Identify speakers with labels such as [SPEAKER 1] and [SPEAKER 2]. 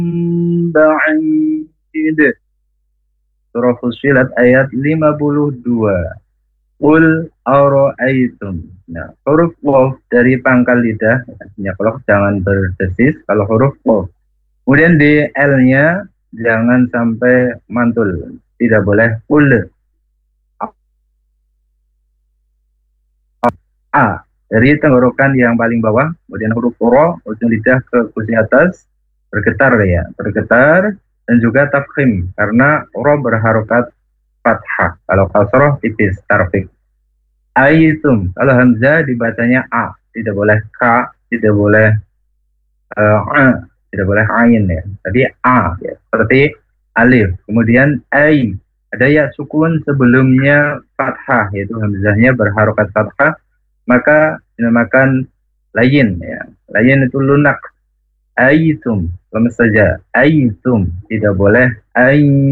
[SPEAKER 1] ba'id. Surah Fussilat ayat 52. Qul ara'aitum. Nah, huruf waw dari pangkal lidah, artinya kalau jangan berdesis, kalau huruf waw. Kemudian di L-nya jangan sampai mantul, tidak boleh qul. A dari tenggorokan yang paling bawah, kemudian huruf ro, ujung lidah ke kursi atas, bergetar ya, bergetar, dan juga tafkhim, karena ro berharokat fathah, kalau kasroh tipis, tarfik. Aitum, kalau hamzah dibacanya A, tidak boleh K, tidak boleh A, tidak boleh Ain ya, tapi A ya, seperti alif, kemudian Ai, ada ya sukun sebelumnya fathah, yaitu hamzahnya berharokat fathah, maka dinamakan layin ya. Layin itu lunak. Aitum, lemes saja. Aitum, tidak boleh ai